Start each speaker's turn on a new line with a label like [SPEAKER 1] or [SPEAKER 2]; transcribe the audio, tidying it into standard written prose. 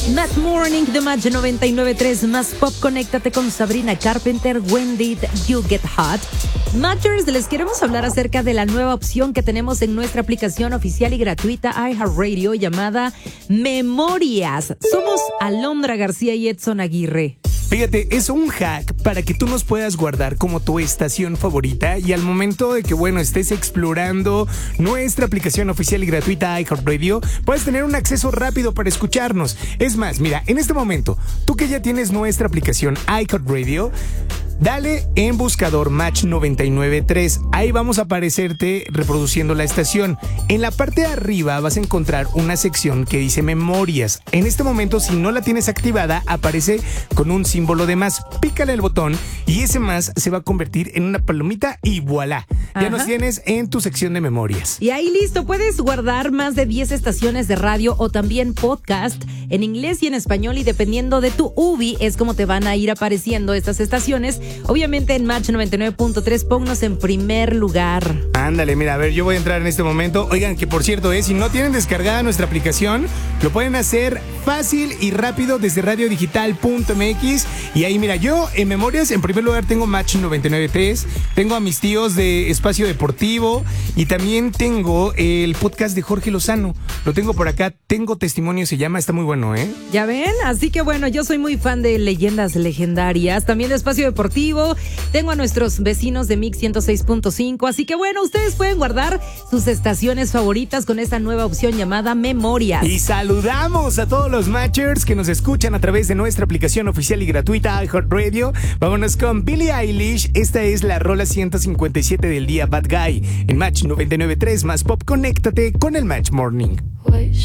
[SPEAKER 1] Match Morning de Match 99.3 más Pop. Conéctate con Sabrina Carpenter. When Did You Get Hot? Matchers, les queremos hablar acerca de la nueva opción que tenemos en nuestra aplicación oficial y gratuita iHeartRadio llamada Memorias. Somos Alondra García y Edson Aguirre.
[SPEAKER 2] Fíjate, es un hack para que tú nos puedas guardar como tu estación favorita y al momento de que, estés explorando nuestra aplicación oficial y gratuita iHeartRadio, puedes tener un acceso rápido para escucharnos. Es más, mira, en este momento, tú que ya tienes nuestra aplicación iHeartRadio, dale en buscador Match 99.3. Ahí vamos a aparecerte reproduciendo la estación. En la parte de arriba vas a encontrar una sección que dice Memorias. En este momento, si no la tienes activada, aparece con un símbolo de más. Pícale el botón y ese más se va a convertir en una palomita y voilà. Ya nos tienes en tu sección de Memorias.
[SPEAKER 1] Y ahí listo, puedes guardar más de 10 estaciones de radio o también podcast en inglés y en español, y dependiendo de tu UBI es como te van a ir apareciendo estas estaciones. Obviamente en Match 99.3, ponnos en primer lugar.
[SPEAKER 2] Ándale, mira, a ver, yo voy a entrar en este momento. Oigan, que por cierto, si no tienen descargada nuestra aplicación, lo pueden hacer fácil y rápido desde radiodigital.mx. Y ahí, mira, yo en Memorias, en primer lugar, tengo Match 99.3, tengo a mis tíos de Espacio Deportivo y también tengo el podcast de Jorge Lozano. Lo tengo por acá, tengo testimonio, se llama, está muy bueno, ¿eh?
[SPEAKER 1] Ya ven, así que yo soy muy fan de Leyendas Legendarias, también de Espacio Deportivo. Tengo a nuestros vecinos de Mix 106.5, así que ustedes pueden guardar sus estaciones favoritas con esta nueva opción llamada Memorias.
[SPEAKER 2] Y saludamos a todos los matchers que nos escuchan a través de nuestra aplicación oficial y gratuita iHeartRadio. Vámonos con Billie Eilish. Esta es la rola 157 del día, Bad Guy. En Match 99.3 más Pop, conéctate con el Match Morning.
[SPEAKER 3] Wish